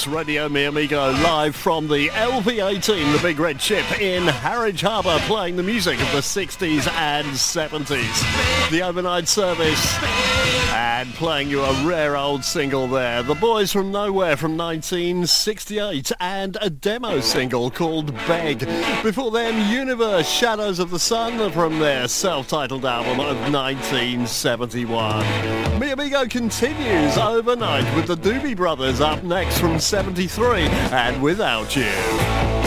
It's Radio Mi Amigo live from the LV18, the Big Red Ship in Harwich Harbour, playing the music of the 60s and 70s. The overnight service, and playing you a rare old single there. The Boys from Nowhere from 1968, and a demo single called Beg. Before them, Universe, Shadows of the Sun from their self-titled album of 1971. Mi Amigo continues overnight with the Doobie Brothers up next from 73 and Without You.